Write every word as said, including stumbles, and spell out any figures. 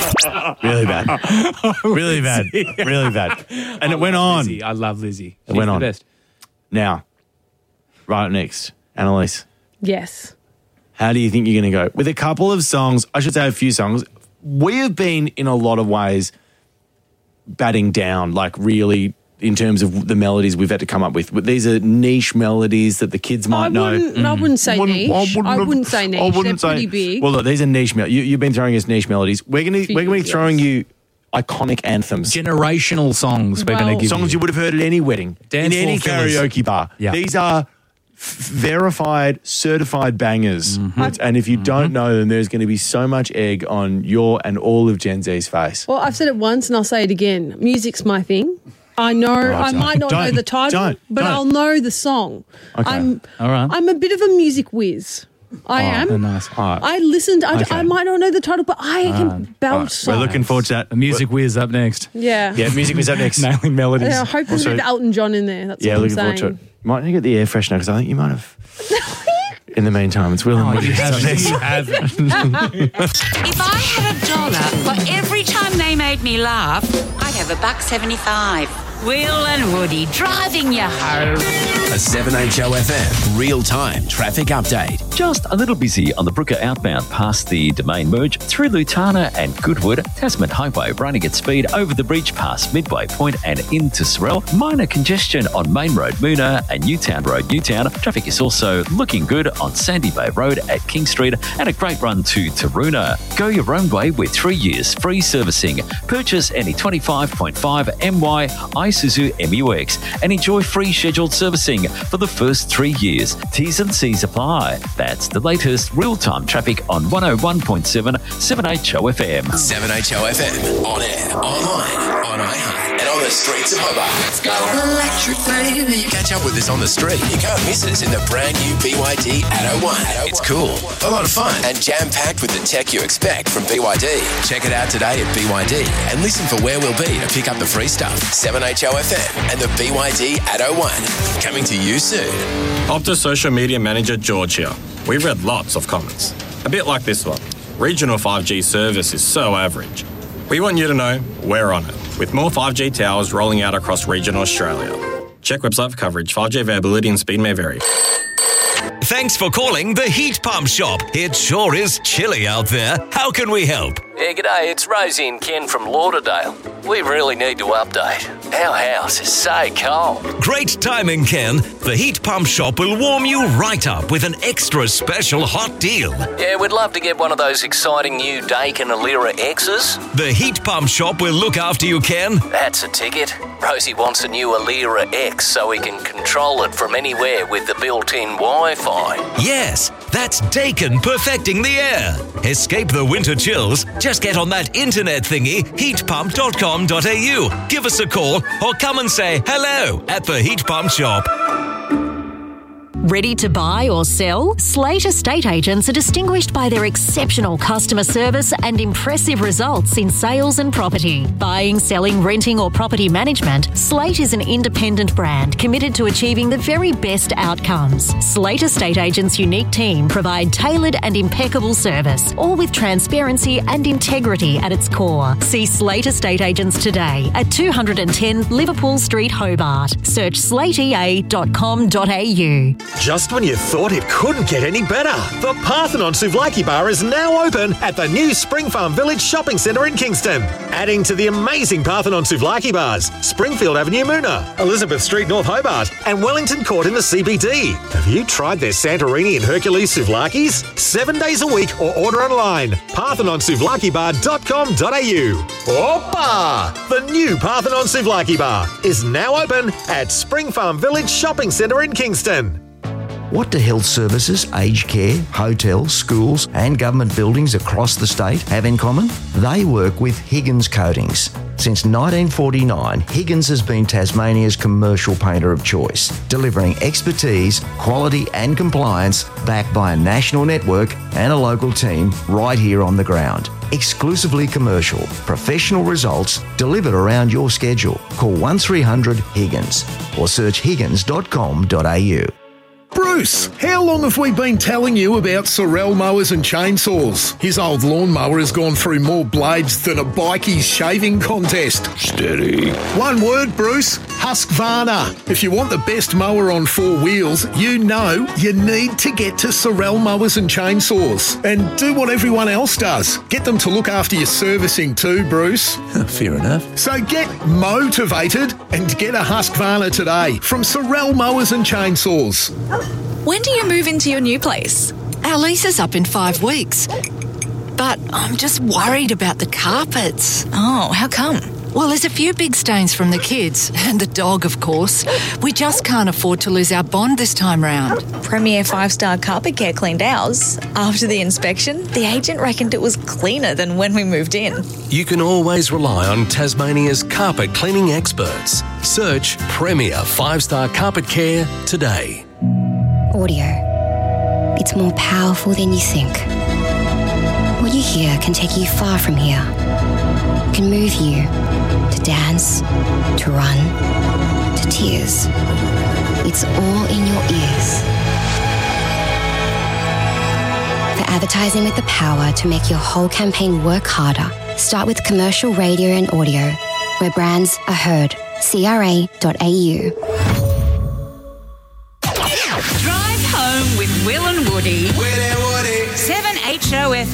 Really bad. Really bad. Really bad. And it went on. Lizzie. I love Lizzie. It She's went the on. best. Now, right up next, Annalise, Yes. how do you think you're going to go? With a couple of songs, I should say a few songs, we have been in a lot of ways batting down, like really in terms of the melodies we've had to come up with. But these are niche melodies that the kids might I know. wouldn't, I wouldn't say Wouldn't- niche. I have- wouldn't say niche. I wouldn't They're say- pretty big. Well, look, these are niche melodies. You, you've been throwing us niche melodies. We're going to we're going to be Yes. throwing you iconic anthems. Generational songs we're Well- going to give Songs you would have heard at any wedding, Dance in any floor fillers. karaoke bar. Yeah. These are f- verified, certified bangers. Mm-hmm. It's- And if you don't know them, there's going to be so much egg on your and all of Gen Z's face. Well, I've said it once and I'll say it again. Music's my thing. I know I don't. might not know Don't. the title, Don't. but Don't. I'll know the song. Okay. I'm All right. I'm a bit of a music whiz. I am. Oh, nice. All right. I listened. I, Okay. I might not know the title, but I can All belt right. songs. We're looking forward to that. The music whiz up next. Yeah. Yeah, music was up next. Nailing melodies. Yeah, hopefully Also- with Elton John in there. That's Yeah, what I'm looking forward saying. to it. Might need to get the air freshener because I think you might have. In the meantime, it's Will and Oh, Woody. you haven't. You haven't. If I had a dollar for every time they made me laugh, I'd have a buck seventy-five. Will and Woody driving you home. A seven H O F M real-time traffic update. Just a little busy on the Brooker outbound past the Domain Merge through Lutana and Goodwood. Tasman Highway running at speed over the bridge past Midway Point and into Sorrel. Minor congestion on Main Road Moona and Newtown Road Newtown. Traffic is also looking good on Sandy Bay Road at King Street and a great run to Taroona. Go your own way with three years free servicing. Purchase any twenty-five point five M Y Isuzu M U X and enjoy free scheduled servicing for the first three years. T's and C's apply. That's the latest real-time traffic on one oh one point seven seven H O F M. seven H O F M on air, online, on iHeart, and on the streets of Hobart. Let's go. Electric baby. Catch up with us on the street. You can't miss us in the brand new B Y D eight oh one. It's cool, a lot of fun, and jam-packed with the tech you expect from B Y D. Check it out today at B Y D and listen for where we'll be to pick up the free stuff. seven H O F M and the B Y D eight oh one. Coming to you soon. Optus Social Media Manager George here. We've read lots of comments. A bit like this one. Regional five G service is so average. We want you to know we're on it, with more five G towers rolling out across regional Australia. Check website for coverage. five G availability and speed may vary. Thanks for calling the Heat Pump Shop. It sure is chilly out there. How can we help? Yeah, g'day, it's Rosie and Ken from Lauderdale. We really need to update. Our house is so cold. Great timing, Ken. The Heat Pump Shop will warm you right up with an extra special hot deal. Yeah, we'd love to get one of those exciting new Daikin Alira X's. The Heat Pump Shop will look after you, Ken. That's a ticket. Rosie wants a new Alira X so we can control it from anywhere with the built-in Wi-Fi. Yes, that's Daikin perfecting the air. Escape the winter chills. Just get on that internet thingy, heat pump dot com dot a u. Give us a call or come and say hello at the Heat Pump Shop. Ready to buy or sell? Slate Estate Agents are distinguished by their exceptional customer service and impressive results in sales and property. Buying, selling, renting or property management, Slate is an independent brand committed to achieving the very best outcomes. Slate Estate Agents' unique team provide tailored and impeccable service, all with transparency and integrity at its core. See Slate Estate Agents today at two ten Liverpool Street, Hobart. Search slate e a dot com dot a u. Just when you thought it couldn't get any better, the Parthenon Souvlaki Bar is now open at the new Spring Farm Village Shopping Centre in Kingston. Adding to the amazing Parthenon Souvlaki Bars, Springfield Avenue Moona, Elizabeth Street North Hobart, and Wellington Court in the C B D. Have you tried their Santorini and Hercules Souvlakis? Seven days a week or order online. parthenon souvlaki bar dot com dot a u. Opa! The new Parthenon Souvlaki Bar is now open at Spring Farm Village Shopping Centre in Kingston. What do health services, aged care, hotels, schools and government buildings across the state have in common? They work with Higgins Coatings. Since nineteen forty-nine, Higgins has been Tasmania's commercial painter of choice, delivering expertise, quality and compliance backed by a national network and a local team right here on the ground. Exclusively commercial, professional results delivered around your schedule. Call one three hundred Higgins or search higgins dot com dot a u. Bruce, how long have we been telling you about Sorel mowers and chainsaws? His old lawnmower has gone through more blades than a bikie's shaving contest. Steady. One word, Bruce. Husqvarna. If you want the best mower on four wheels, you know you need to get to Sorel mowers and chainsaws. And do what everyone else does. Get them to look after your servicing too, Bruce. Fair enough. So get motivated and get a Husqvarna today from Sorel mowers and chainsaws. When do you move into your new place? Our lease is up in five weeks. But I'm just worried about the carpets. Oh, how come? Well, there's a few big stains from the kids, and the dog, of course. We just can't afford to lose our bond this time round. Premier five-star Carpet Care cleaned ours. After the inspection, the agent reckoned it was cleaner than when we moved in. You can always rely on Tasmania's carpet cleaning experts. Search Premier five-star Carpet Care today. Audio. It's more powerful than you think. What you hear can take you far from here. It can move you to dance, to run, to tears. It's all in your ears. For advertising with the power to make your whole campaign work harder, start with commercial radio and audio, where brands are heard. C R A dot A U. Drive home with Will and Woody. Will and Woody. seven H O F